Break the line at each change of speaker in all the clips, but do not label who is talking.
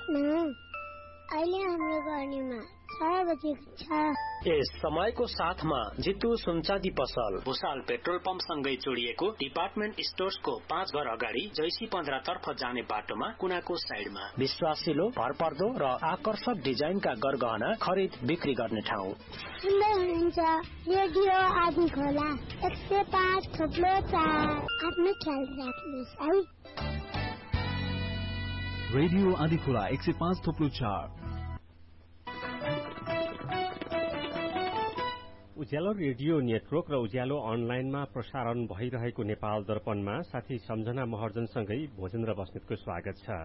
अहिले हाम्रो गर्नेमा 6 बजेको छ।
यस समयको साथमा जितु सुनचाँदी पसल भुसाल पेट्रोल पम्प सँगै जोडिएको डिपार्टमेन्ट स्टोर्सको 5 घर अगाडि जैसी 15 तर्फ जाने बाटोमा कुनाको साइडमा विश्वासिलो भरपर्दो र आकर्षक डिजाइनका गरगहना खरिद बिक्री गर्ने ठाउँ।
सुन्दै हुनुहुन्छ रेडियो आदि खोला 105.4। आफ्नो ख्याल राख्नुहोस् है।
रेडियो आदि खोला 105.4।
उज्यालो रेडियो नेटवर्क र उज्यालो अनलाइनमा प्रसारण भइरहेको नेपाल दर्पणमा साथी सम्झना महर्जनसँगै भोजेन्द्र बस्नेतको स्वागत छ।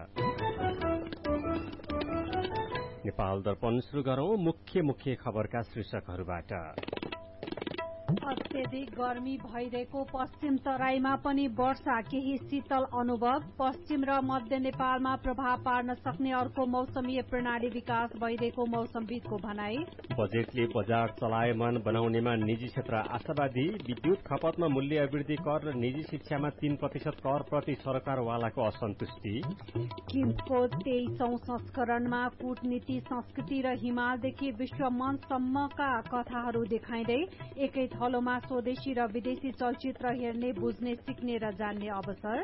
नेपाल दर्पण सुरु गरौं मुख्य खबरका शीर्षकहरूबाट।
अत्यधिक गर्मी भइरहेको पश्चिम तराईमा पनि वर्षा, केही शीतल अनुभव। पश्चिम र मध्य नेपालमा प्रभाव पार्न सक्ने अर्को मौसमीय प्रणाली विकास भइरहेको मौसमविदको भनाई।
बजेटले बजार चलायमान बनाउनेमा निजी क्षेत्र आशावादी। विद्युत खपतमा मूल्य वृद्धि कर र निजी शिक्षामा 3% कर प्रति सरकारवालाको असन्तुष्टि।
किम्सको 23औं संस्करणमा कूटनीति, संस्कृति र हिमालदेखि विश्व मञ्चसम्मका कथाहरू देखाइँदै एकै थलोमा स्वदेशी र विदेशी चलचित्र हेर्ने, बुझ्ने, सिक्ने र जान्ने अवसर।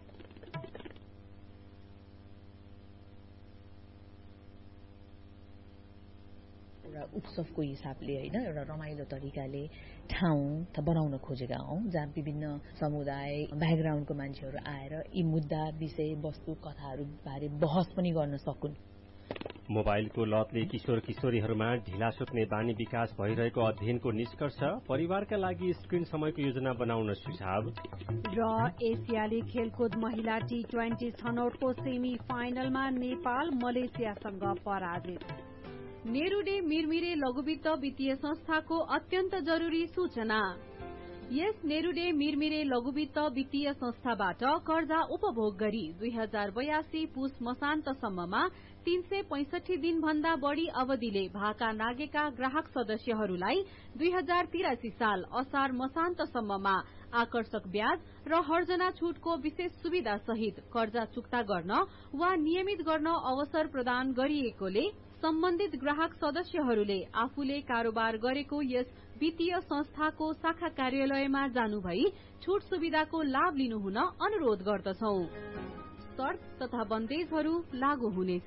एउटा उत्सवको हिसाबले होइन, एउटा रमाइलो तरिकाले ठाउँ बनाउन खोजेका हौं जहाँ विभिन्न समुदाय ब्याकग्राउन्डको मान्छेहरू आएर यी मुद्दा, विषय वस्तु, कथाहरू बारे बहस पनि गर्न सकुन्।
मोबाइलको लतले किशोर किशोरीहरूमा ढिला सुत्ने बानी विकास भइरहेको अध्ययनको निष्कर्ष। परिवारका लागि स्क्रिन समयको योजना बनाउन सुझाव।
र एसियाली खेलकुद महिला T20 छनौटको सेमी फाइनलमा नेपाल मलेसियासँग पराजित।
नेरूडे मिरमिरे लघुवित्त वित्तीय संस्थाको अत्यन्त जरूरी सूचना। यस नेरूडे मिरमिरे लघुवित्त वित्तीय संस्थाबाट कर्जा उपभोग गरी 2082 पुस मसान्तसम्ममा 365 दिन भन्दा बढ़ी अवधिले भाका नागेका ग्राहक सदस्यहरूलाई 2083 साल असार मसान्तसम्ममा आकर्षक ब्याज र हर्जना छूटको विशेष सुविधा सहित कर्जा चुक्ता गर्न वा नियमित गर्न अवसर प्रदान गरिएकोले सम्बन्धित ग्राहक सदस्यहरूले आफूले कारोबार गरेको यस वित्तीय संस्थाको शाखा कार्यालयमा जानुभई छूट सुविधाको लाभ लिनुहुन अनुरोध गर्दछौ। शर्त तथा बन्देजहरू लागू हुनेछ।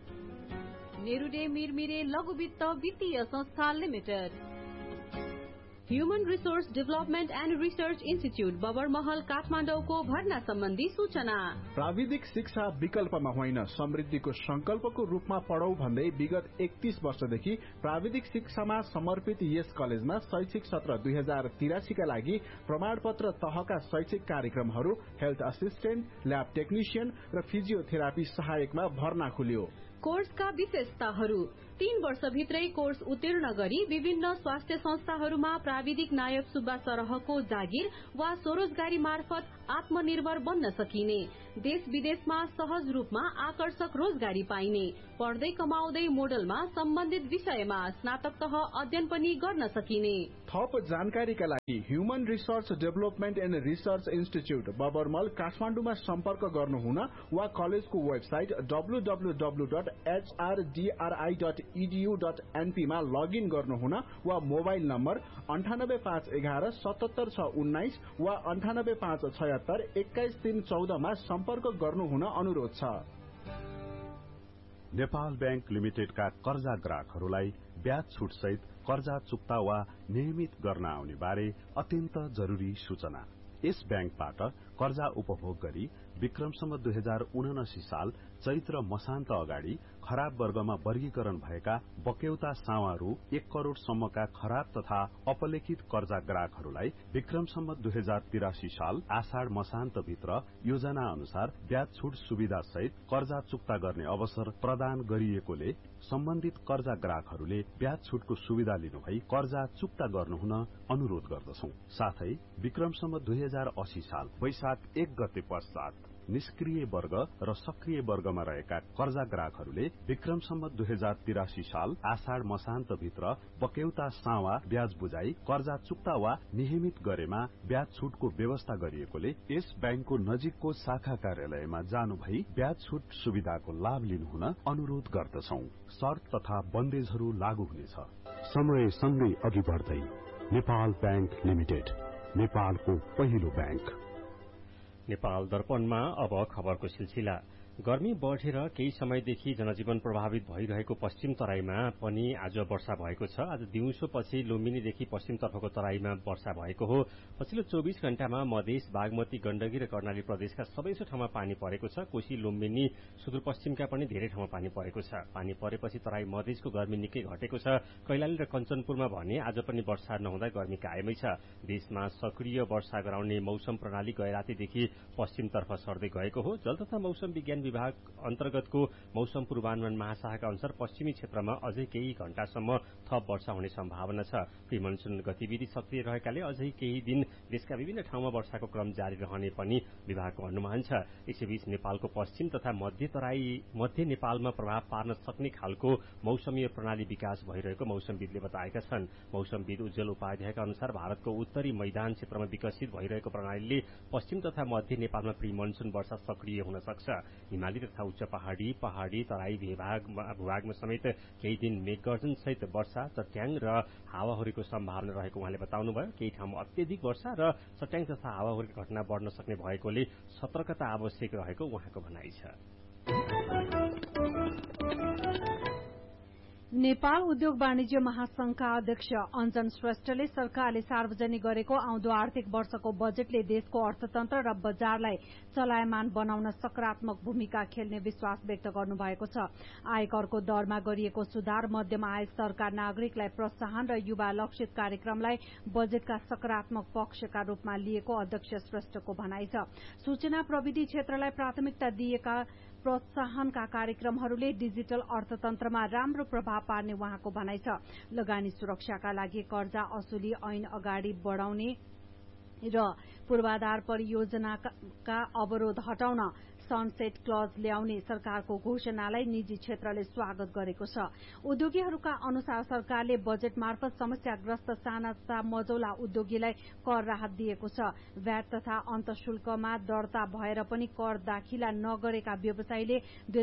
नेरूडे मिरमिरे लघुवित्त वित्तीय संस्था limited. Human resource development and research institute Babarmahal काठमाडौँको भर्ना सम्बन्धी सूचना।
प्राविधिक शिक्षा विकल्पमा होइन, समृद्धिको संकल्पको रूपमा पढौं भन्दै विगत 31 वर्षदेखि प्राविधिक शिक्षामा समर्पित यस कलेजमा शैक्षिक सत्र 2083 का लागि प्रमाणपत्र तहका शैक्षिक कार्यक्रमहरू हेल्थ असिस्टेन्ट, ल्याब टेक्निशियन र फिजियोथेरापी सहायकमा भर्ना खुल्यो।
कोर्सका विशेषताहरू: 3 वर्षभित्रै कोर्स उत्तीर्ण गरी विभिन्न स्वास्थ्य संस्थाहरूमा प्राविधिक नायब सुब्बा सरहको जागिर वा स्वरोजगारी मार्फत आत्मनिर्भर बन्न सकिने, देश विदेशमा सहज रूपमा आकर्षक रोजगारी पाइने, पढ्दै कमाउँदै मोडलमा सम्बन्धित विषयमा स्नातक तह अध्ययन पनि गर्न सकिने।
थप जानकारीका लागि human resource development and research institute बबरमल काठमाडौँमा सम्पर्क गर्नुहुन वा कलेजको वेबसाइट www.hrdri.edu.np मा लगइन गर्नुहुन वा मोबाइल नम्बर 98511 77619 वा 98576 21314 मा सम्पर्क गर्नुहुन अनुरोध छ।
नेपाल बैंक लिमिटेडका कर्जा ग्राहकहरूलाई ब्याज छुट सहित कर्जा चुक्ता वा नियमित गर्न आउने बारे अत्यन्त जरूरी सूचना। यस बैंकबाट कर्जा उपभोग गरी विक्रमसम्म 2079 साल चैत्र मसान्त अगाडि खराब वर्गमा वर्गीकरण भएका बक्यौता सावा रु 1 करोड़ सम्मका खराब तथा अपलेखित कर्जा ग्राहकहरूलाई विक्रमसम्म 2083 साल आषाढ़ मसान्त भित्र योजना अनुसार ब्याज छुट सुविधा सहित कर्जा चुक्ता गर्ने अवसर प्रदान गरिएकोले सम्बन्धित कर्जा ग्राहकहरूले ब्याज छुटको सुविधा लिनुभई कर्जा चुक्ता गर्नुहुन अनुरोध गर्दछौं। साथै विक्रमसम्म 2080 साल वैशाख 1 गते पश्चात निष्क्रिय वर्ग र सक्रिय वर्गमा रहेका कर्जा ग्राहकहरूले विक्रम सम्वत 2083 साल आषाढ़ मसान्तभित्र बक्यौता सावा ब्याज बुझाई कर्जा चुक्ता वा नियमित गरेमा ब्याज छुटको व्यवस्था गरिएकोले यस बैंकको नजिकको शाखा कार्यालयमा जानु भई ब्याज छुट सुविधाको लाभ लिनुहुन अनुरोध गर्दछौं। शर्त तथा बन्देजहरू लागू हुनेछ।
समय सँगै अघि बढ्दै नेपाल बैंक लिमिटेड, नेपालको पहिलो बैंक।
नेपाल दर्पणमा अब खबरको सिलसिला। गर्मी बढ़ेर केही समयदेखि जनजीवन प्रभावित भइरहेको पश्चिम तराईमा पनि आज वर्षा भएको छ। आज दिउँसोपछि लुम्बिनीदेखि पश्चिमतर्फको तराईमा वर्षा भएको हो। पछिल्लो 24 घण्टामा मधेस, बागमती, गण्डकी र कर्णाली प्रदेशका सबैसो ठाउँमा पानी परेको छ। कोशी, लुम्बिनी, सुदूरपश्चिमका पनि धेरै ठाउँमा पानी परेको छ। पानी परेपछि तराई मधेसको गर्मी निकै घटेको छ। कैलाली र कञ्चनपुरमा भने आज पनि वर्षा नहुँदा गर्मी कायमै छ। देशमा सक्रिय वर्षा गराउने मौसम प्रणाली गएरातीदेखि पश्चिमतर्फ सर्दै गएको हो। जल तथा मौसम विज्ञान विभाग अन्तर्गतको मौसम पूर्वानुमान महाशाखाका अनुसार पश्चिमी क्षेत्रमा अझै केही घण्टासम्म थप वर्षा हुने सम्भावना छ। प्रिमनसुन गतिविधि सक्रिय रहेकाले अझै केही दिन देशका विभिन्न ठाउँमा वर्षाको क्रम जारी रहने पनि विभागको अनुमान छ। यसैबीच नेपालको पश्चिम तथा मध्य नेपालमा प्रभाव पार्न सक्ने खालको मौसमीय प्रणाली विकास भइरहेको मौसमविदले बताएका छन्। मौसमविद उज्जवल उपाध्यायका अनुसार भारतको उत्तरी मैदान क्षेत्रमा विकसित भइरहेको प्रणालीले पश्चिम तथा मध्य नेपालमा प्रिमनसुन वर्षा सक्रिय हुन सक्छ। हिमाली तथा उच्च पहाड़ी तराई भूभागमा समेत केही दिन मेघगर्जन सहित वर्षा, चट्याङ र हावाहुरीको सम्भावना रहेको उहाँले बताउनुभयो। केही ठाउँमा अत्यधिक वर्षा र चट्याङ तथा हावाहुरीको घटना बढ्न सक्ने भएकोले सतर्कता आवश्यक रहेको उहाँको भनाइ छ।
नेपाल उद्योग वाणिज्य महासंघका अध्यक्ष अञ्जन श्रेष्ठले सरकारले सार्वजनिक गरेको आउँदो आर्थिक वर्षको बजेटले देशको अर्थतन्त्र र बजारलाई चलायमान बनाउन सकारात्मक भूमिका खेल्ने विश्वास व्यक्त गर्नुभएको छ। आयकरको दरमा गरिएको सुधार, मध्यम आय स्तरका नागरिकलाई प्रोत्साहन र युवा लक्षित कार्यक्रमलाई बजेटका सकारात्मक पक्षका रूपमा लिएको अध्यक्ष श्रेष्ठको भनाइ छ। सूचना प्रविधि क्षेत्रलाई प्राथमिकता दिएका प्रोत्साहनका कार्यक्रमहरूले डिजिटल अर्थतन्त्रमा राम्रो प्रभाव पार्ने उहाँको भनाइ छ। लगानी सुरक्षाका लागि कर्जा असुली ऐन अगाडि बढाउने र पूर्वाधार परियोजनाका अवरोध हटाउन सनसेट क्लज ल्याउने सरकारको घोषणालाई निजी क्षेत्रले स्वागत गरेको छ। उद्योगीहरूका अनुसार सरकारले बजेट मार्फत समस्याग्रस्त साना मझौला उद्योगीलाई कर राहत दिएको छ। भ्याट तथा अन्तशुल्कमा दर्ता भएर पनि कर दाखिला नगरेका व्यवसायीले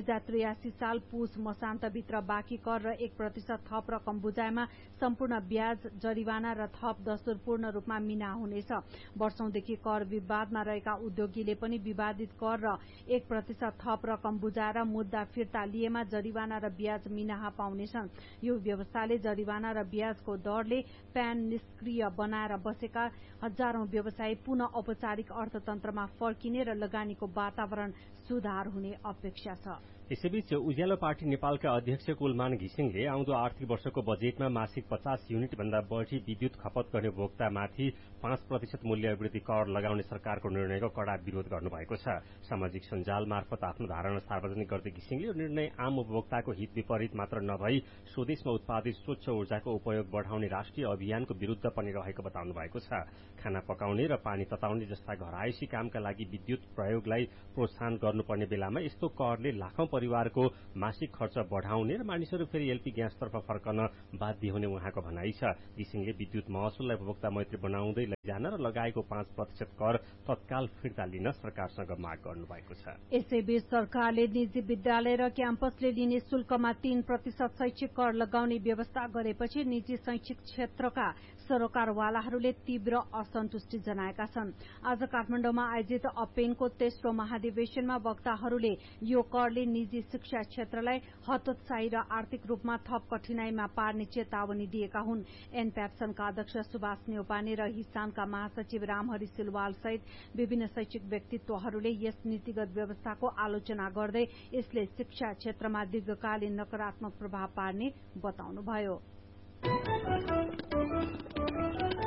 2083 साल पुस मसान्तभित्र बाँकी कर र 1% थप रकम बुझाएमा सम्पूर्ण ब्याज, जरिवाना र थप दस्तुर पूर्ण रूपमा मिना हुनेछ। वर्षौंदेखि कर विवादमा रहेका उद्योगीले पनि विवादित कर र 1% थप रकम बुझाएर मुद्दा फिर्ता लिएमा जरिवाना र ब्याज मिनाहा पाउनेछन्। यो व्यवस्थाले जरिवाना र ब्याजको दरले प्यान निष्क्रिय बनाएर बसेका हजारौं व्यवसायी पुनः औपचारिक अर्थतन्त्रमा फर्किने र लगानीको वातावरण सुधार हुने अपेक्षा छ।
यसैबीच उज्यालो पार्टी नेपालका अध्यक्ष कुलमान घिसिङले आउँदो आर्थिक वर्षको बजेटमा मासिक 50 युनिट भन्दा बढ़ी विद्युत खपत गर्ने उपभोक्तामाथि 5% मूल्य वृद्धि कर लगाउने सरकारको निर्णयको कड़ा विरोध गर्नुभएको छ। सामाजिक सञ्जाल मार्फत आफ्नो धारणा सार्वजनिक गर्दै घिसिङले यो निर्णय आम उपभोक्ताको हित विपरीत मात्र नभई स्वदेशमा उत्पादित स्वच्छ ऊर्जाको उपयोग बढ़ाउने राष्ट्रिय अभियानको विरूद्ध पनि रहेको बताउनु भएको छ। खाना पकाउने र पानी तताउने जस्ता घरायसी कामका लागि विद्युत प्रयोगलाई प्रोत्साहन गर्नुपर्ने बेलामा यस्तो करले लाखौं परिवारको मासिक खर्च बढ़ाउने र मानिसहरू फेरि एलपी ग्यासतर्फ फर्कन बाध्य हुने उहाँको भनाइ छ। घिसिङले विद्युत महसुललाई उपभोक्ता मैत्री बनाउँदै लैजान र लगाएको 5% कर तत्काल फिर्ता लिन सरकारसँग माग गर्नुभएको छ।
यसैबीच सरकारले निजी विद्यालय र क्याम्पसले लिने शुल्कमा 3% शैक्षिक कर लगाउने व्यवस्था गरेपछि निजी शैक्षिक क्षेत्रका सरोकारवालाहरूले तीव्र असन्तुष्टि जनाएका छन्। आज काठमाडौँमा आयोजित अपेनको तेस्रो महाधिवेशनमा वक्ताहरूले यो करले निजी शिक्षा क्षेत्रलाई हतोत्साही र आर्थिक रूपमा थप कठिनाईमा पार्ने चेतावनी दिएका हुन्। एनप्याप्सनका अध्यक्ष सुभाष न्यौपाने र हिसानका महासचिव रामहरि सिलवाल सहित विभिन्न शैक्षिक व्यक्तित्वहरूले यस नीतिगत व्यवस्थाको आलोचना गर्दै यसले शिक्षा क्षेत्रमा दीर्घकालीन नकारात्मक प्रभाव पार्ने बताउनुभयो।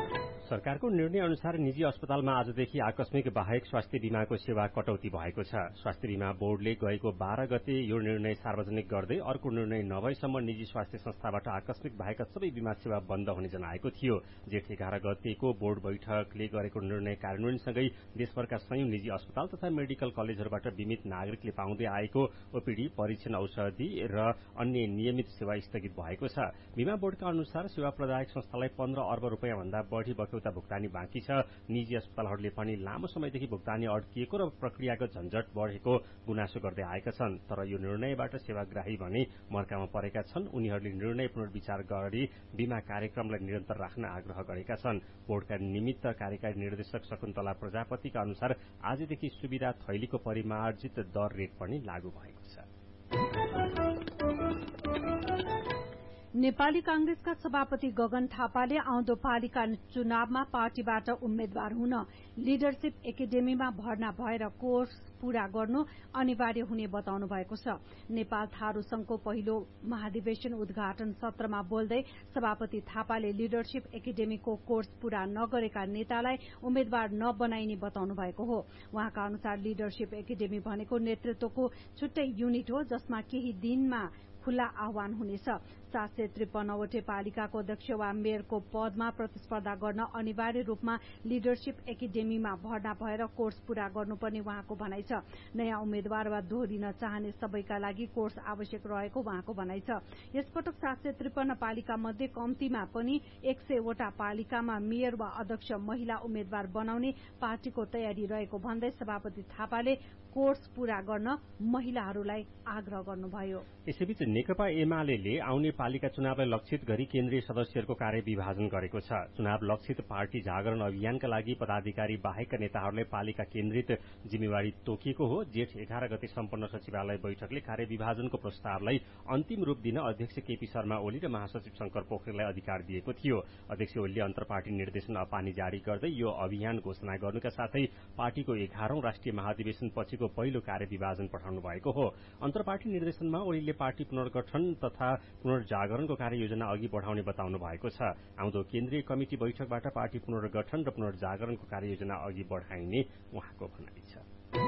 सरकारको निर्णय अनुसार निजी अस्पतालमा आजदेखि आकस्मिक बाहेक स्वास्थ्य बीमाको सेवा कटौती भएको छ। स्वास्थ्य बीमा बोर्डले गएको 12 गते यो निर्णय सार्वजनिक गर्दै अर्को निर्णय नभएसम्म निजी स्वास्थ्य संस्थाबाट आकस्मिक बाहेक सबै बीमा सेवा बन्द हुने जनाएको थियो। जेठ 11 गतेको बोर्ड बैठकले गरेको निर्णय कार्यान्वयनसँगै देशभरका सयौं निजी अस्पताल तथा मेडिकल कलेजहरूबाट बीमित नागरिकले पाउँदै आएको ओपीडी, परीक्षण, औषधि र अन्य नियमित सेवा स्थगित भएको छ। बीमा बोर्डका अनुसार सेवा प्रदायक संस्थालाई 15 अर्ब रुपियाँ भन्दा बढ़ी बक्यौता भुक्तानी बाँकी छ। निजी अस्पतालहरूले पनि लामो समयदेखि भुक्तानी अड्किएको र प्रक्रियाको झन्झट बढ़ेको गुनासो गर्दै आएका छन्। तर यो निर्णयबाट सेवाग्राही भने मर्कामा परेका छन्। उनीहरूले निर्णय पुनर्विचार गरी बीमा कार्यक्रमलाई निरन्तर राख्न आग्रह गरेका छन्। बोर्डका निमित्त कार्यकारी निर्देशक शकुन्तला प्रजापतिका अनुसार आजदेखि सुविधा थैलीको परिमार्जित दर रेट पनि लागू भएको छ।
नेपाली कांग्रेसका सभापति गगन थापाले आउँदो पालिका चुनावमा पार्टीबाट उम्मेद्वार हुन लिडरशिप एकाडेमीमा भर्ना भएर कोर्स पूरा गर्नु अनिवार्य हुने बताउनु भएको छ। नेपाल थारू संघको पहिलो महाधिवेशन उद्घाटन सत्रमा बोल्दै सभापति थापाले लिडरशिप एकाडेमीको कोर्स पूरा नगरेका नेतालाई उम्मेद्वार नबनाइने बताउनु भएको हो। उहाँका अनुसार लिडरशिप एकाडेमी भनेको नेतृत्वको छुट्टै युनिट हो जसमा केही दिनमा खुल्ला आह्वान हुनेछ। 753 वटे पालिकाको अध्यक्ष वा मेयरको पदमा प्रतिस्पर्धा गर्न अनिवार्य रूपमा लिडरशिप एकाडेमीमा भर्ना भएर कोर्स पूरा गर्नुपर्ने उहाँको भनाइ छ। नयाँ उम्मेद्वार वा दोहोरिन चाहने सबैका लागि कोर्स आवश्यक रहेको उहाँको भनाइ छ। यसपटक 753 पालिका मध्ये कम्तीमा पनि 100 वटा पालिकामा मेयर वा अध्यक्ष महिला उम्मेद्वार बनाउने पार्टीको तयारी रहेको भन्दै सभापति थापाले कोर्स पूरा गर्न महिलाहरूलाई आग्रह गर्नुभयो।
यसैबीच नेकपा एमाले आउने पालिका चुनावलाई लक्षित गरी केन्द्रीय सदस्यहरूको कार्य विभाजन गरेको छ। चुनाव लक्षित पार्टी जागरण अभियानका लागि पदाधिकारी बाहेकका नेताहरूलाई पालिका केन्द्रित जिम्मेवारी तोकिएको हो। जेठ 11 गते सम्पन्न सचिवालय बैठकले कार्य विभाजनको प्रस्तावलाई अन्तिम रूप दिन अध्यक्ष केपी शर्मा ओली र महासचिव शंकर पोखरेललाई अधिकार दिएको थियो। अध्यक्ष ओलीले अन्तर्पार्टी निर्देशन अपानी जारी गर्दै यो अभियान घोषणा गर्नुका साथै पार्टीको 11औं राष्ट्रिय महाधिवेशन पछिको पहिलो कार्य विभाजन पठाउनु भएको हो। अन्तर्पार्टी निर्देशनमा ओलीले पार्टी पुनर्गठन तथा पुनर्जागरणको कार्ययोजना अघि बढ़ाउने बताउनु भएको छ। आउँदो केन्द्रीय कमिटी बैठकबाट पार्टी पुनर्गठन र पुनर्जागरणको कार्ययोजना अघि बढ़ाइने उहाँको भनाइ छ।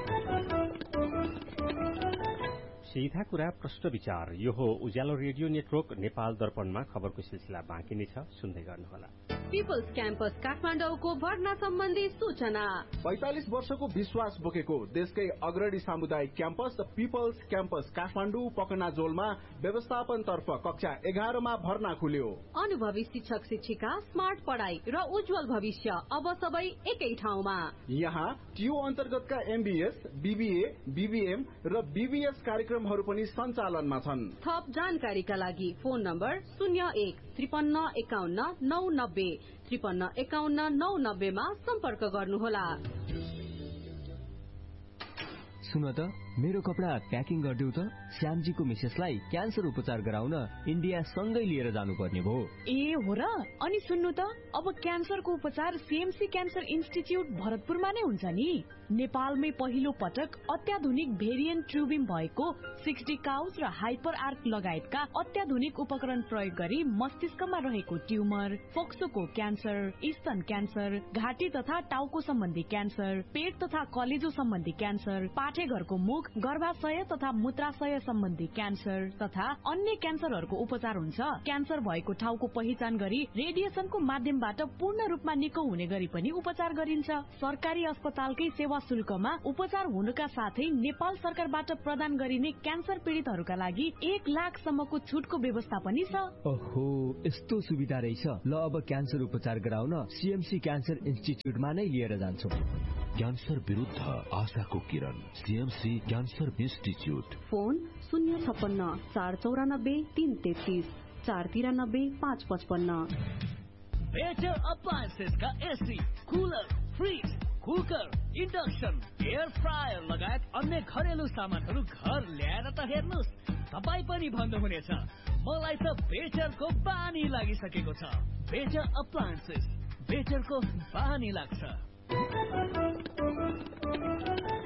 सीधा कुरा प्रश्न विचार यो हो उज्यालो रेडियो नेटवर्क नेपाल दर्पणमा खबरको सिलसिला बाँकी नै छ, सुन्दै गर्नुहोला।
पिपल्स क्याम्पस काठमाडौँको भर्ना सम्बन्धी सूचना।
45 वर्षको विश्वास बोकेको देशकै अग्रणी सामुदायिक क्याम्पस पिपल्स क्याम्पस काठमाडौँ पकनाजोलमा व्यवस्थापनतर्फ कक्षा 11 मा भर्ना खुल्यो।
अनुभवी शिक्षक शिक्षिका, स्मार्ट पढाइ र उज्जवल भविष्य अब सबै एकै ठाउँमा। यहाँ
टियु अन्तर्गतका एमबीएस, बीबीए, बीबीएम र बीबीएस कार्यक्रमहरू पनि सञ्चालनमा छन्।
थप जानकारीका लागि फोन नम्बर 01 53 51 990 53 51 990 मा सम्पर्क गर्नुहोला।
सुन त मेरो कपडा प्याकिङ गरिदेऊ त। श्यामजीको मिसेसलाई क्यान्सर उपचार गराउन इन्डिया सँगै लिएर जानुपर्ने भयो।
ए हो र? अनि सुन्नु त अब क्यान्सरको उपचार सीएमसी क्यान्सर इन्स्टिच्युट भरतपुरमा नै हुन्छ नि। नेपालमै पहिलो पटक अत्याधुनिक भेरिएन्ट ट्युबिङ भएको 60 काउज र हाइपर आर्क लगायतका अत्याधुनिक उपकरण प्रयोग गरी मस्तिष्कमा रहेको ट्युमर, फोक्सोको क्यान्सर, स्तन क्यान्सर, घाँटी तथा टाउको सम्बन्धी क्यान्सर, पेट तथा कलेजो सम्बन्धी क्यान्सर, पाठेघरको मुख, गर्भाशय तथा मूत्राशय सम्बन्धी क्यान्सर तथा अन्य क्यान्सरहरूको उपचार हुन्छ। क्यान्सर भएको ठाउँको पहिचान गरी रेडिएसनको माध्यमबाट पूर्ण रूपमा निको हुने गरी पनि उपचार गरिन्छ। सरकारी अस्पतालकै सेवा शुल्कमा उपचार हुनुका साथै नेपाल सरकारबाट प्रदान गरिने क्यान्सर पीडितहरूका लागि 1 लाखसम्मको छुटको व्यवस्था पनि छ।
ओहो, यस्तो सुविधा रहेछ। ल अब क्यान्सर उपचार गराउन सीएमसी क्यान्सर इन्स्टिच्युटमा नै लिएर जान्छौ।
क्यान्सर विरुद्ध आशाको किरण, CMC cancer institute.
Phone 056 494 333 493 555।
Better appliances का AC, cooler, fridge, cooker, induction, air fryer लगायत अन्य घरेलु सामानहरू घर ल्याएर त हेर्नुस्, तपाईँ पनि भन्नुहुनेछ मलाई त बेटरको बानी लागिसकेको छ। बेटर अप्लायन्सेस, बेटरको बानी लाग्छ।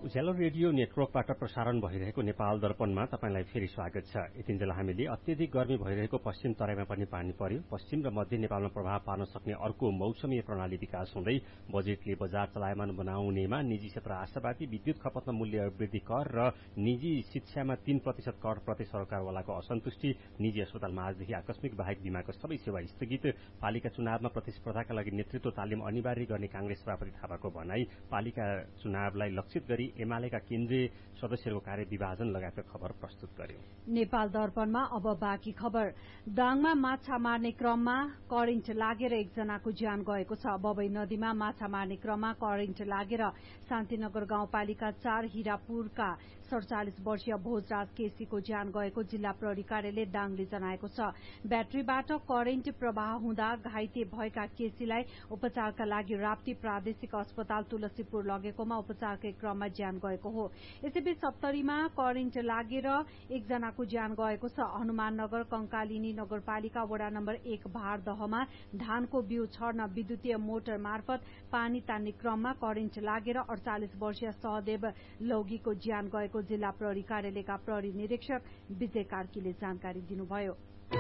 उज्यालो रेडियो नेटवर्कबाट प्रसारण भइरहेको नेपाल दर्पणमा तपाईंलाई फेरि स्वागत छ। यतिन्जेल हामीले अत्यधिक गर्मी भइरहेको पश्चिम तराईमा पनि पानी पर्यो। पश्चिम र मध्य नेपालमा प्रभाव पार्न सक्ने अर्को मौसमी प्रणाली विकास हुँदै बजेटले बजार चलायमान बनाउनेमा निजी क्षेत्र आशावादी। विद्युत खपतमा मूल्य वृद्धि कर र निजी शिक्षामा 3% कर प्रति सरकारवालाको असन्तुष्टि। निजी अस्पतालमा आजदेखि आकस्मिक बाहेक बीमाको सबै सेवा स्थगित। पालिका चुनावमा प्रतिस्पर्धाका लागि नेतृत्व तालिम अनिवार्य गर्ने कांग्रेस सभापति थापाको भनाई। पालिका चुनावलाई लक्षित गरी एमालेका केन्द्रीय सदस्यहरूको कार्य विभाजन लगायतका खबर प्रस्तुत गर्यो।
नेपाल दर्पणमा अब बाँकी खबर। दाङमा माछा मार्ने क्रममा करेन्ट लागेर एकजनाको ज्यान गएको छ। बबई नदीमा माछा मार्ने क्रममा करेन्ट लागेर शान्तिनगर गाउँपालिका 4 हिरापुरका 47 वर्षीय भोजराज केसीको ज्यान गएको जिल्ला प्रहरी कार्यालय दाङले जनाएको छ। ब्याट्रीबाट करेन्ट प्रवाह हुँदा घाइते भएका केसीलाई उपचारका लागि राप्ती प्रादेशिक अस्पताल तुलसीपुर लगेकोमा उपचारकै क्रममा ज्यान गएको हो। यसैबीच सप्तरीमा करेन्ट लागेर एकजनाको ज्यान गएको छ। हनुमाननगर कंकालिनी नगरपालिका वडा नम्बर 1 भारदहमा धानको बिउ छर्न विद्युतीय मोटर मार्फत पानी तान्ने क्रममा करेन्ट लागेर 48 वर्षीय सहदेव लौगीको ज्यान गएको जिल्ला प्रहरी कार्यालयका प्रहरी निरीक्षक विजय कार्कीले जानकारी दिनुभयो।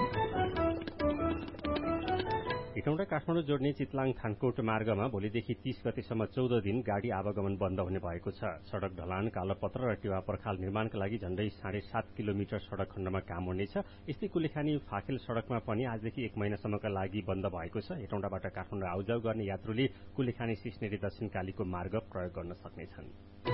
हेटौँडा काठमाडौँ जोड्ने चितलाङ थानकोट मार्गमा भोलिदेखि 30 गतेसम्म 14 दिन गाड़ी आवागमन बन्द हुने भएको छ। सड़क ढलान, कालोपत्र र टेवा पर्खाल निर्माणका लागि झण्डै 7.5 किलोमिटर सड़क खण्डमा काम हुनेछ। यस्तै कुलेखानी फाकेल सड़कमा पनि आजदेखि 1 महिनासम्मका लागि बन्द भएको छ। हेटौँडाबाट काठमाडौँ आउजाउ गर्ने यात्रुले कुलेखानी सिस्नेरी दक्षिणकालीको मार्ग प्रयोग गर्न सक्नेछन्।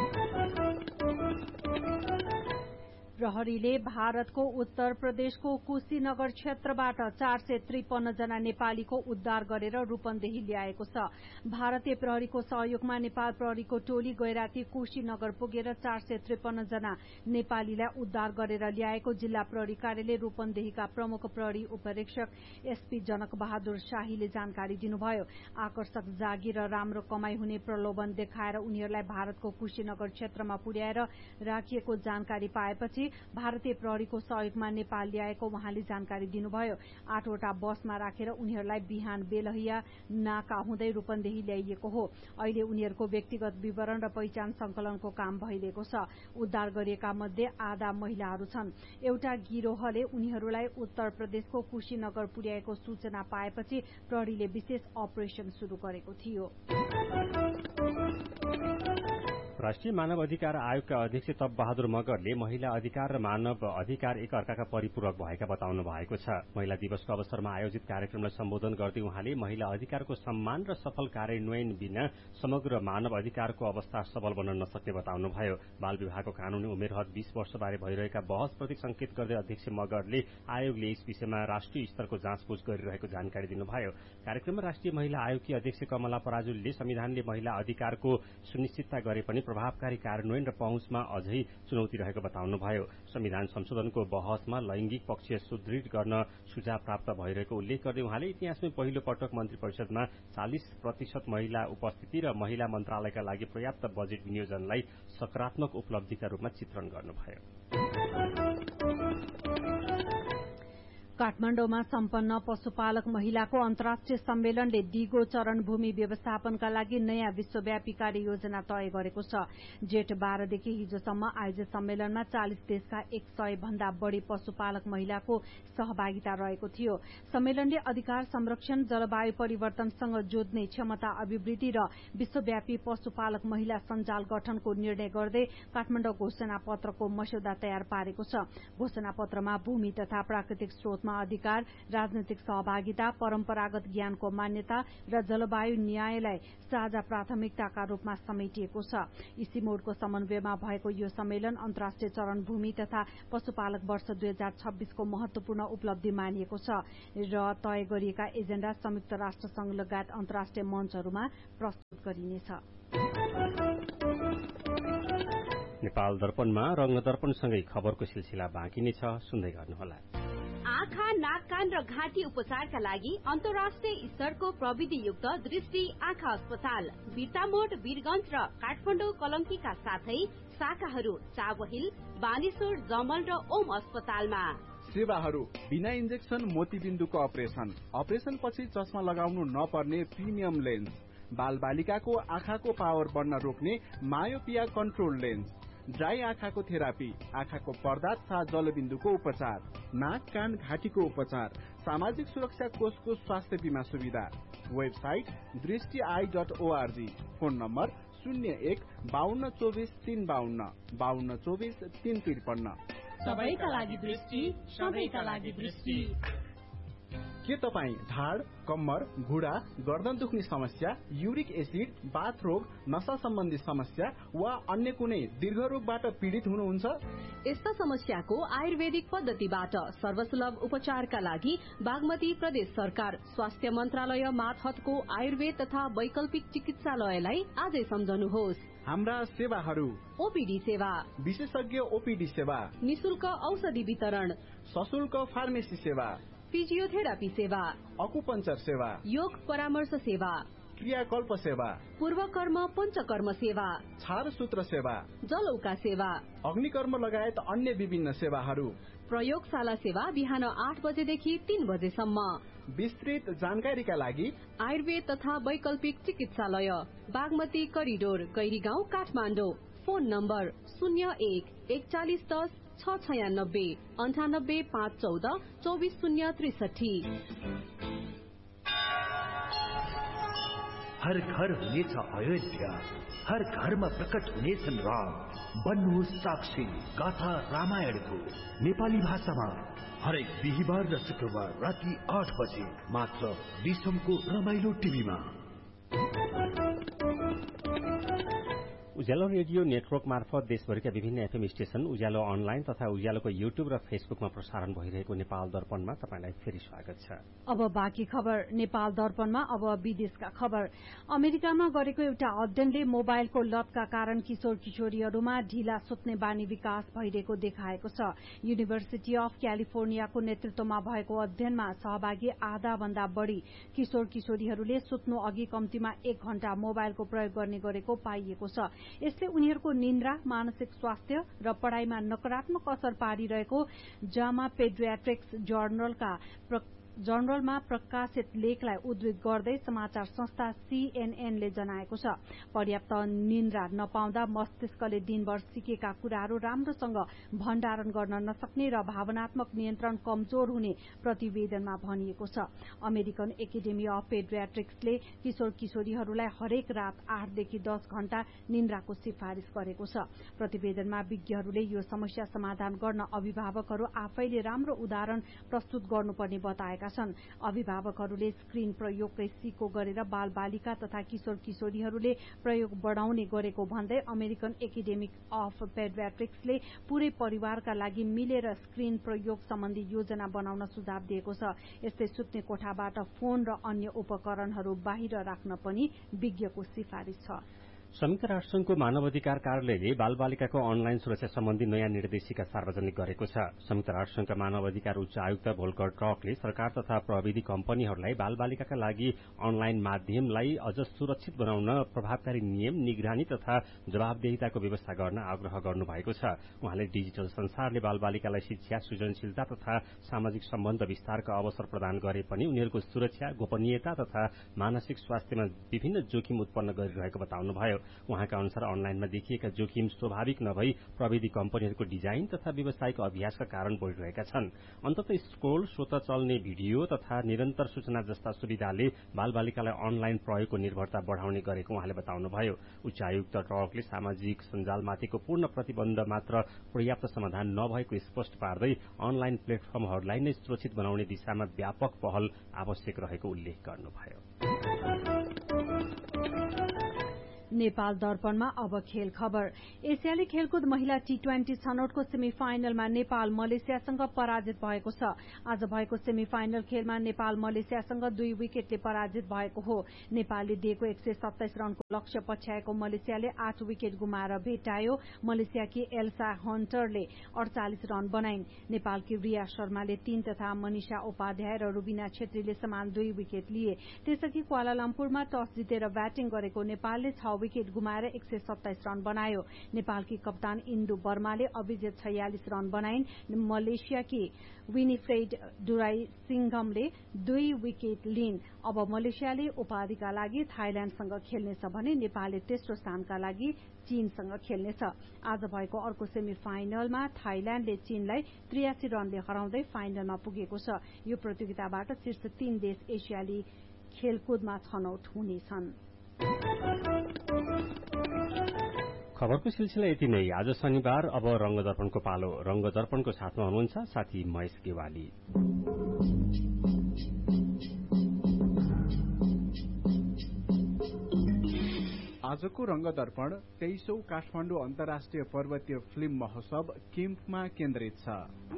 प्रहरीले भारतको उत्तर प्रदेशको कुशीनगर क्षेत्रबाट 453 जना नेपालीको उद्धार गरेर रूपन्देही ल्याएको छ। भारतीय प्रहरीको सहयोगमा नेपाल प्रहरीको टोली गैराती कुशीनगर पुगेर 453 जना नेपालीलाई उद्धार गरेर ल्याएको जिल्ला प्रहरी कार्यालय रूपन्देहीका प्रमुख प्रहरी उपरीक्षक एसपी जनक बहादुर शाहीले जानकारी दिनुभयो। आकर्षक जागिर र राम्रो कमाई हुने प्रलोभन देखाएर उनीहरूलाई भारतको कुशीनगर क्षेत्रमा पुर्याएर राखिएको जानकारी पाएपछि भारतीय प्रहरीको सहयोगमा नेपाल ल्याएको उहाँले जानकारी दिनुभयो। 8 वटा बसमा राखेर उनीहरूलाई बिहान बेलहिया नाका हुँदै रूपन्देही ल्याइएको हो। अहिले उनीहरूको व्यक्तिगत विवरण र पहिचान संकलनको काम भइरहेको छ। उद्धार गरिएका मध्ये आधा महिलाहरू छन्। एउटा गिरोहले उनीहरूलाई उत्तर प्रदेशको कुशीनगर पुर्याएको सूचना पाएपछि प्रहरीले विशेष अपरेशन शुरू गरेको थियो।
राष्ट्रिय मानव अधिकार आयोगका अध्यक्ष तप बहादुर मगरले महिला अधिकार र मानव अधिकार एक अर्काका परिपूरक भएका बताउनु भएको छ। महिला दिवसको अवसरमा आयोजित कार्यक्रमलाई सम्बोधन गर्दै उहाँले महिला अधिकारको सम्मान र सफल कार्यान्वयन बिना समग्र मानव अधिकारको अवस्था सबल बन्न नसक्ने बताउनुभयो। बाल विवाहको कानूनी उमेर हद 20 वर्षबारे भइरहेका बहसप्रति संकेत गर्दै अध्यक्ष मगरले आयोगले यस विषयमा राष्ट्रिय स्तरको जाँचबुझ गरिरहेको जानकारी दिनुभयो। कार्यक्रममा राष्ट्रिय महिला आयोगकी अध्यक्ष कमला पराजुलीले संविधानले महिला अधिकारको सुनिश्चितता गरे पनि प्रभावकारी कार्यान्वयन र पहुँचमा अझै चुनौती रहेको बताउनुभयो। संविधान संशोधनको बहसमा लैंगिक पक्ष सुदृढ गर्न सुझाव प्राप्त भइरहेको उल्लेख गर्दै उहाँले इतिहासमै पहिलो पटक मन्त्री परिषदमा 40% महिला उपस्थिति र महिला मन्त्रालयका लागि पर्याप्त बजेट विनियोजनलाई सकारात्मक उपलब्धिका रूपमा चित्रण गर्नुभयो।
काठमाडौँमा सम्पन्न पशुपालक महिलाको अन्तर्राष्ट्रिय सम्मेलनले दिगो चरण भूमि व्यवस्थापनका लागि नयाँ विश्वव्यापी कार्ययोजना तय गरेको छ। जेठ 12 देखि हिजोसम्म आयोजित सम्मेलनमा 40 देशका 100 भन्दा बढ़ी पशुपालक महिलाको सहभागिता रहेको थियो। सम्मेलनले अधिकार संरक्षण, जलवायु परिवर्तनसँग जोड्ने क्षमता अभिवृद्धि र विश्वव्यापी पशुपालक महिला सञ्जाल गठनको निर्णय गर्दै काठमाडौँ घोषणा पत्रको मस्यौदा तयार पारेको छ। घोषणा पत्रमा भूमि तथा प्राकृतिक स्रोत अधिकार, राजनैतिक सहभागिता, परम्परागत ज्ञानको मान्यता र जलवायु न्यायलाई साझा प्राथमिकताका रूपमा समेटिएको छ। इसिमोडको समन्वयमा भएको यो सम्मेलन अन्तर्राष्ट्रिय चरण भूमि तथा पशुपालक वर्ष 2026 को महत्वपूर्ण उपलब्धि मानिएको छ र तय गरिएका एजेण्डा संयुक्त राष्ट्र संघ लगायत अन्तर्राष्ट्रिय मञ्चहरूमा प्रस्तुत गरिनेछ।
नेपाल दर्पणमा रंग दर्पणसँगै खबरको सिलसिला बाँकी नै छ, सुन्दै गर्नुहोला।
आँखा, नाक, कान र घाँटी उपचारका लागि अन्तर्राष्ट्रिय स्तरको प्रविधियुक्त दृष्टि आँखा अस्पताल बिर्तामोड, वीरगञ्ज र काठमाडौँ कलंकीका साथै शाखाहरू चावहिल, बानेश्वर, जमल र ओम अस्पतालमा।
सेवाहरू बिना इन्जेक्सन मोतीबिन्दुको अपरेसन पछि चस्मा लगाउनु नपर्ने प्रिमियम लेन्स, बालबालिकाको आँखाको पावर बढ्न रोक्ने मायोपिया कन्ट्रोल लेन्स, ड्राई आँखाको थेरापी, आँखाको पर्दा तथा जलबिन्दुको उपचार, नाक कान घाँटीको उपचार, सामाजिक सुरक्षा कोषको स्वास्थ्य बीमा सुविधा। वेबसाइट दृष्टि.org। Phone number 01-5224-352 5224-353।
सबैका लागि दृष्टि, सबैका लागि दृष्टि।
के तपाईँ ढाड, कम्मर, घुँडा, गर्दन दुख्ने समस्या, युरिक एसिड, बाथ रोग, नशा सम्बन्धी समस्या वा अन्य कुनै दीर्घ रोगबाट पीड़ित हुनुहुन्छ?
यस्ता समस्याको आयुर्वेदिक पद्धतिबाट सर्वसुलभ उपचारका लागि बागमती प्रदेश सरकार स्वास्थ्य मन्त्रालय मातहतको आयुर्वेद तथा वैकल्पिक चिकित्सालयलाई आजै सम्झनुहोस्।
हाम्रा सेवाहरू:
ओपीडी सेवा,
विशेषज्ञ ओपीडी सेवा,
निशुल्क औषधि वितरण,
सशुल्क फार्मेसी सेवा,
फिजियोथेरापी सेवा,
अकुपञ्चर सेवा,
योग परामर्श सेवा,
क्रियाकल्प सेवा,
पूर्वकर्म पञ्चकर्म सेवा,
छारसूत्र सेवा,
जलौका सेवा,
अग्निकर्म लगायत अन्य विभिन्न सेवाहरू।
प्रयोगशाला सेवा बिहान 8 बजेदेखि 3 बजेसम्म।
विस्तृत जानकारीका लागि
आयुर्वेद तथा वैकल्पिक चिकित्सालय, Bagmati corridor, Gairigaun, Kathmandu. Phone number 01-4110 696 98 514 24063।
हर घर हुनेछ अयोध्या, हर घरमा प्रकट हुनेछन् राम। बन्नुहोस् साक्षी गाथा रामायणको नेपाली भाषामा हरेक बिहिबार र शुक्रबार राति 8 बजे मात्र विश्वको रमाइलो टिभीमा।
उज्यालो रेडियो नेटवर्क मार्फत देशभरिका विभिन्न एफएम स्टेशन, उज्यालो अनलाइन तथा उज्यालोको युट्युब र फेसबुकमा प्रसारण भइरहेको नेपाल दर्पणमा तपाईलाई फेरि स्वागत छ।
अब बाँकी खबर। नेपाल दर्पणमा अब विदेशका खबर। अमेरिकामा गरेको एउटा अध्ययनले मोबाइलको लतका कारण किशोर किशोरीहरूमा ढिला सुत्ने बानी विकास भइरहेको देखाएको छ। युनिभर्सिटी अफ क्यालिफोर्नियाको नेतृत्वमा भएको अध्ययनमा सहभागी आधा भन्दा बढ़ी किशोर किशोरीहरूले सुत्नु अघि कम्तीमा 1 घण्टा मोबाइलको प्रयोग गर्ने गरेको पाइएको छ। यसले उनीहरूको निन्द्रा, मानसिक स्वास्थ्य र पढ़ाइमा नकारात्मक असर पारिरहेको जामा पेडियाट्रिक्स जर्नलमा प्रकाशित लेखलाई उद्धृत गर्दै समाचार संस्था CNN ले जनाएको छ। पर्याप्त निन्द्रा नपाउँदा मस्तिष्कले दिनभर सिकेका कुराहरू राम्रोसँग भण्डारण गर्न नसक्ने र भावनात्मक नियन्त्रण कमजोर हुने प्रतिवेदनमा भनिएको छ। अमेरिकन एकाडेमी अफ पेडियाट्रिक्सले किशोर किशोरीहरूलाई हरेक रात 8 देखि 10 घण्टा निन्द्राको सिफारिश गरेको छ। प्रतिवेदनमा विज्ञहरूले यो समस्या समाधान गर्न अभिभावकहरू आफैले राम्रो उदाहरण प्रस्तुत गर्नुपर्ने बताएका छन्। अभिभावकहरूले स्क्रिन प्रयोगकै सिको गरेर बाल बालिका तथा किशोर किशोरीहरूले प्रयोग बढ़ाउने गरेको भन्दै अमेरिकन एकाडेमी अफ पेडियाट्रिक्सले पूरै परिवारका लागि मिलेर स्क्रिन प्रयोग सम्बन्धी योजना बनाउन सुझाव दिएको छ। यस्तै सुत्ने कोठाबाट फोन र अन्य उपकरणहरू बाहिर राख्न पनि विज्ञको सिफारिश छ।
संयुक्त राष्ट्रसंघको मानवाधिकार कार्यालयले बालबालिकाको अनलाइन सुरक्षा सम्बन्धी नयाँ निर्देशिका सार्वजनिक गरेको छ। संयुक्त राष्ट्रसंघका मानवाधिकार उच्च आयुक्त भोल्कर टर्कले सरकार तथा प्रविधि कम्पनीहरूलाई बालबालिकाका लागि अनलाइन माध्यमलाई अझ सुरक्षित बनाउन प्रभावकारी नियम, निगरानी तथा जवाबदेहिताको व्यवस्था गर्न आग्रह गर्नु भएको छ। उहाँले डिजिटल संसारले बालबालिकालाई शिक्षा, सृजनशीलता तथा सामाजिक सम्बन्ध विस्तारका अवसर प्रदान गरे पनि उनीहरूको सुरक्षा, गोपनीयता तथा मानसिक स्वास्थ्यमा विभिन्न जोखिम उत्पन्न गरिरहेको बताउनुभयो। उहाँका अनुसार अनलाइनमा देखिएका जोखिम स्वाभाविक नभई प्रविधि कम्पनीहरूको डिजाइन तथा व्यावसायिक अभ्यासका कारण बढ़िरहेका छन्। अन्ततः स्क्रोल, स्वतः चल्ने भिडियो तथा निरन्तर सूचना जस्ता सुविधाले बालबालिकालाई अनलाइन प्रयोगको निर्भरता बढ़ाउने गरेको उहाँले बताउनुभयो। उच्च आयुक्त टर्कले सामाजिक सञ्जालमाथिको पूर्ण प्रतिबन्ध मात्र पर्याप्त समाधान नभएको स्पष्ट पार्दै अनलाइन प्लेटफर्महरूलाई नै सुरक्षित बनाउने दिशामा व्यापक पहल आवश्यक रहेको उल्लेख गर्नुभयो।
नेपाल दर्पणमा अब खेल खबर। एसियाली खेलकुद महिला T20 छनौटको सेमी फाइनलमा नेपाल मलेसियासँग पराजित भएको छ। आज भएको सेमी फाइनल खेलमा नेपाल मलेसियासँग 2 विकेटले पराजित भएको हो। नेपालले दिएको 127 रनको लक्ष्य पछ्याएको मलेसियाले 8 विकेट गुमाएर भेटायो। मलेसियाकी एल्सा हन्टरले 48 रन बनाइन्। नेपालकी रिया शर्माले 3 तथा मनिषा उपाध्याय र रुबिना छेत्रीले समान 2 विकेट लिए। त्यसअघि क्वालालम्पुरमा टस जितेर ब्याटिङ गरेको नेपालले 6 विकेट गुमाएर 127 रन बनायो। नेपालकी कप्तान इन्दु बर्माले अभिजित 46 रन बनाइन्। मलेसियाकी Winifred डुराई सिंघमले 2 wicket लिइन्। अब मलेसियाले उपाधिका लागि थाइल्याण्डसँग खेल्नेछ भने नेपालले तेस्रो स्थानका लागि चीनसँग खेल्नेछ। आज भएको अर्को सेमी फाइनलमा थाइल्याण्डले चीनलाई 83 रनले हराउँदै फाइनलमा पुगेको छ। यो प्रतियोगिताबाट शीर्ष 3 देश एसियाली खेलकुदमा छनौट हुनेछन्।
खबरको सिलसिला यति नै। आज शनिबार अब रंगदर्पणको पालो। रंगदर्पणको साथमा हुनुहुन्छ साथी महेश गेवाली।
आजको रंगदर्पण 23औं काठमाडौँ अन्तर्राष्ट्रिय पर्वतीय फिल्म महोत्सव किम्फमा केन्द्रित छ।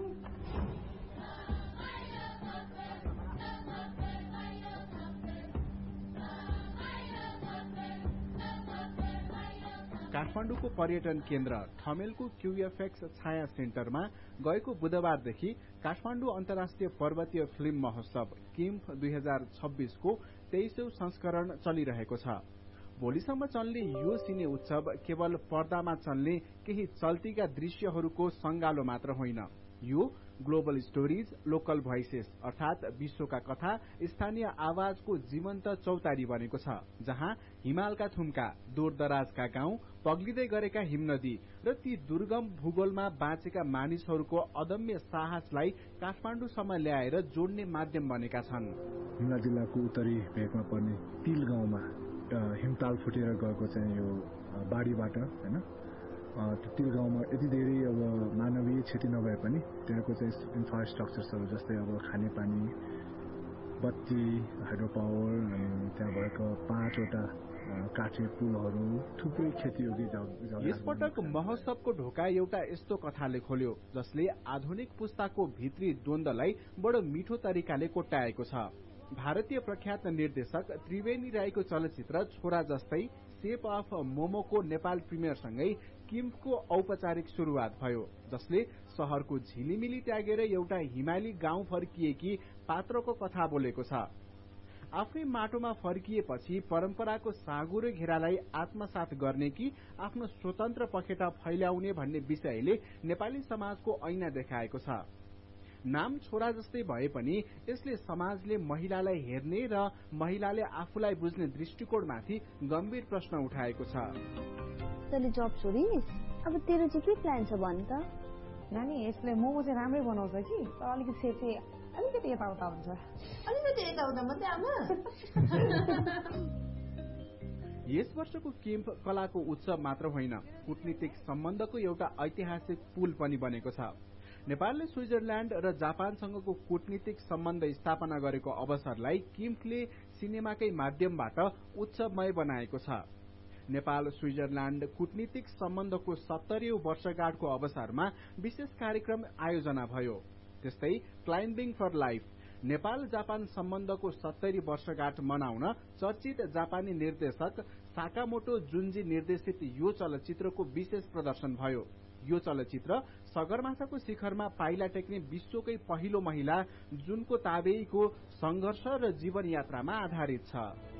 काठमाडौँको पर्यटन केन्द्र ठमेलको क्यूएफएक्स छाया सेन्टरमा गएको बुधबारदेखि काठमाडौँ अन्तर्राष्ट्रिय पर्वतीय फिल्म महोत्सव किम्फ 2026 को 23औं संस्करण चलिरहेको छ। भोलिसम्म चल्ने यो सिने उत्सव केवल पर्दामा चल्ने केही चल्तीका दृश्यहरूको संगालो मात्र होइन। यो ग्लोबल स्टोरीज, लोकल भोइसेस अर्थात विश्वका कथा, स्थानीय आवाजको जीवन्त चौतारी बनेको छ, जहाँ हिमालका थुम्का, दूरदराजका गाउँ, पग्लिँदै गरेका हिमनदी र ती दुर्गम भूगोलमा बाँचेका मानिसहरूको अदम्य साहसलाई काठमाडौँसम्म ल्याएर जोड्ने माध्यम बनेका छन्।
हुम्ला जिल्लाको उत्तरी भेगमा पर्ने तिल गाउँमा हिमताल फुटेर गएको चाहिँ यो बाढीबाट हैन, त्यो तिल गाउँमा यति धेरै अब मानवीय क्षति नभए पनि त्यहाँको चाहिँ इन्फ्रास्ट्रक्चरहरू जस्तै अब खानेपानी, बत्ती, हाइड्रो पावर, त्यहाँ भएको 5वटा काठे पुलहरू, थुप्रै क्षतियोगी
यसपटक महोत्सवको ढोका एउटा यस्तो कथाले खोल्यो जसले आधुनिक पुस्ताको भित्री द्वन्द्वलाई बडो मिठो तरिकाले कोट्याएको छ। भारतीय प्रख्यात निर्देशक त्रिवेणी राईको चलचित्र छोरा जस्तै शेप अफ मोमोको नेपाल प्रिमियरसँगै किम्फको औपचारिक शुरूआत भयो, जसले शहरको झिलिमिली त्यागेर एउटा हिमाली गाउँ फर्किएकी पात्रको कथा बोलेको छ। आफ्नै माटोमा फर्किएपछि परम्पराको साँगुरो घेरालाई आत्मसात गर्ने कि आफ्नो स्वतन्त्र पखेटा फैल्याउने भन्ने विषयले नेपाली समाजको ऐना देखाएको छ। नाम छोरा जस्तै भए पनि यसले समाजले महिलालाई हेर्ने र महिलाले आफूलाई बुझ्ने दृष्टिकोणमाथि गम्भीर प्रश्न उठाएको छ।
तैले जब छोडिस्, अब तेरो चाहिँ के प्लान छ भन् त?
नानी, यसले मोमो चाहिँ राम्रै बनाउँछ कि, तर अलिकति सेफ चाहिँ अलिकति यताउता हुन्छ।
अलिकति यताउता मात्रै आमा?
यस वर्षको किम्फ कलाको उत्सव मात्र होइन, कूटनीतिक सम्बन्धको एउटा ऐतिहासिक पुल पनि बनेको छ। नेपालले स्विजरल्याण्ड र जापानसँगको कूटनीतिक सम्बन्ध स्थापना गरेको अवसरलाई किम्फले सिनेमाकै माध्यमबाट उत्सवमय बनाएको छ। नेपाल स्विजरल्याण्ड कूटनीतिक सम्बन्धको 70औं वर्षगाँठको अवसरमा विशेष कार्यक्रम आयोजना भयो। त्यस्तै climbing for life Nepal Japan सम्बन्धको 70 वर्षगाँठ मनाउन चर्चित जापानी निर्देशक साकामोटो जुन्जी निर्देशित यो चलचित्रको विशेष प्रदर्शन भयो। यो चलचित्र सगरमाथाको शिखरमा पाइला टेक्ने विश्वकै पहिलो महिला जुनको ताबेईको संघर्ष र जीवन यात्रामा आधारित छ।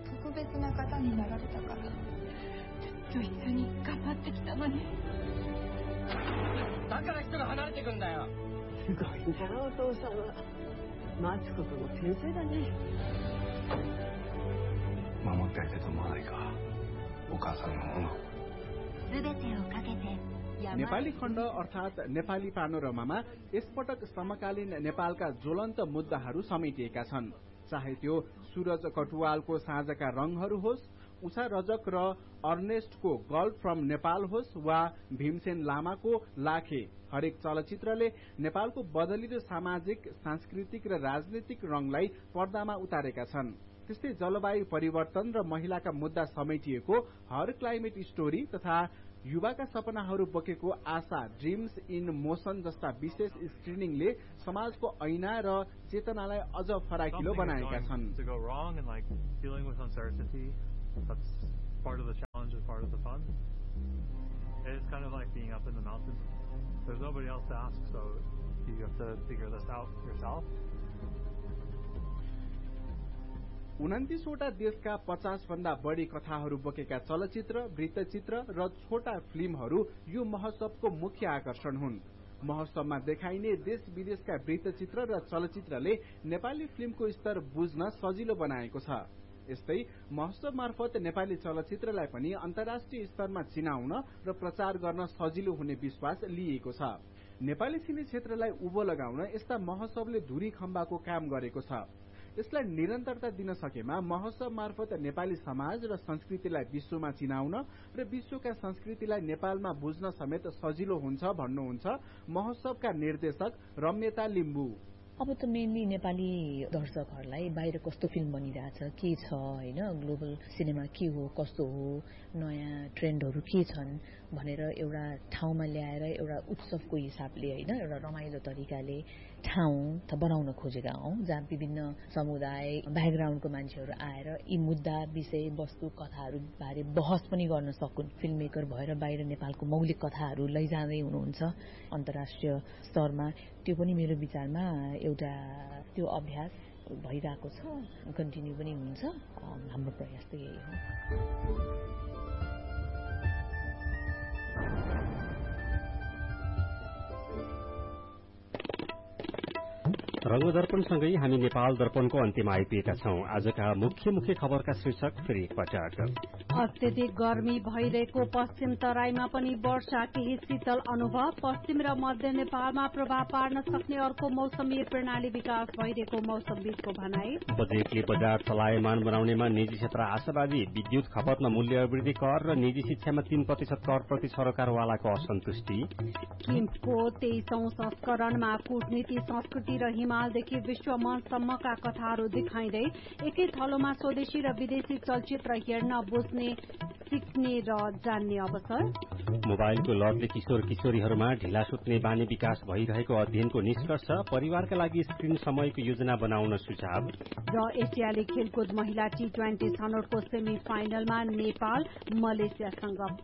नेपाली खण्ड अर्थात नेपाली पानोरमामा यसपटक समकालीन नेपालका ज्वलन्त मुद्दाहरू समेटिएका छन्। चाहे त्यो सूरज कटुवालको साँझका रंगहरू होस्, उषा रजक र अर्नेस्टको गर्ल फ्रम नेपाल होस्, वा भीमसेन लामाको लाखे, हरेक चलचित्रले नेपालको बदलिदो सामाजिक, सांस्कृतिक र राजनीतिक रंगलाई पर्दामा उतारेका छन्। त्यस्तै जलवायु परिवर्तन र महिलाका मुद्दा समेटिएको हर क्लाइमेट स्टोरी तथा युवाका सपनाहरू बोकेको आशा ड्रिम्स इन मोशन जस्ता विशेष स्क्रिनिङले समाजको ऐना र चेतनालाई अझ फराकिलो बनाएका छन्। 29वटा देशका 50 भन्दा बढ़ी कथाहरू बोकेका चलचित्र, वृत्तचित्र र छोटा फिल्महरू यो महोत्सवको मुख्य आकर्षण हुन्। महोत्सवमा देखाइने देश विदेशका वृत्तचित्र र चलचित्रले नेपाली फिल्मको स्तर बुझ्न सजिलो बनाएको छ। यस्तै महोत्सव मार्फत नेपाली चलचित्रलाई पनि अन्तर्राष्ट्रिय स्तरमा चिनाउन र प्रचार गर्न सजिलो हुने विश्वास लिएको छ। नेपाली सिने क्षेत्रलाई उभो लगाउन यस्ता महोत्सवले धुरी खम्बाको काम गरेको छ। यसलाई निरन्तरता दिन सकेमा महोत्सव मार्फत नेपाली समाज र संस्कृतिलाई विश्वमा चिनाउन र विश्वका संस्कृतिलाई नेपालमा बुझ्न समेत सजिलो हुन्छ भन्नुहुन्छ महोत्सवका निर्देशक रम्यता लिम्बू।
अब त मेनली नेपाली दर्शकहरूलाई बाहिर कस्तो फिल्म बनिरहेछ, के छ होइन, ग्लोबल सिनेमा के हो, कस्तो हो, नयाँ ट्रेन्डहरू के छन् भनेर एउटा ठाउँमा ल्याएर एउटा उत्सवको हिसाबले होइन एउटा रमाइलो तरिकाले ठाउँ बनाउन खोजेका हौं, जहाँ विभिन्न समुदाय ब्याकग्राउन्डको मान्छेहरू आएर यी मुद्दा, विषय वस्तु, कथाहरू बारे बहस पनि गर्न सकुन्। फिल्म मेकर भएर बाहिर नेपालको मौलिक कथाहरू लैजाँदै हुनुहुन्छ अन्तर्राष्ट्रिय स्तरमा। त्यो पनि मेरो विचारमा एउटा त्यो अभ्यास भइरहेको छ, कन्टिन्यू पनि हुन्छ। हाम्रो प्रयास त यही हो।
रंगदर्पणसँगै हामी नेपाल दर्पणको अन्त्यमा आइपुगेका छौं। आजका मुख्य खबरका शीर्षक फेरि एकपटक।
अत्यधिक गर्मी भइरहेको पश्चिम तराईमा पनि वर्षा, केही शीतल अनुभव। पश्चिम र मध्य नेपालमा प्रभाव पार्न सक्ने अर्को मौसमी प्रणाली विकास भइरहेको मौसमविदको भनाई।
बजेटले बजार चलायमान बनाउनेमा निजी क्षेत्र आशावादी। विद्युत खपतमा मूल्य वृद्धि कर र निजी शिक्षामा 3% कर प्रति सरकारवालाको असन्तुष्टि।
किम्सको 23औं संस्करणमा कूटनीति, संस्कृति र हिमालदेखि विश्वमञ्चसम्मका कथाहरू देखाइँदै एकै थलोमा स्वदेशी र विदेशी चलचित्र हेर्न, बुझ्ने, सिक्ने र जान्ने अवसर।
मोबाइलको लतले किशोर किशोरीहरूमा ढिला सुत्ने बानी विकास भइरहेको अध्ययनको निष्कर्ष। परिवारका लागि स्क्रिन समयको योजना बनाउन सुझाव।
र एसियाली खेलकुद महिला T20 छनौटको सेमी फाइनलमा नेपाल मलेसियासँग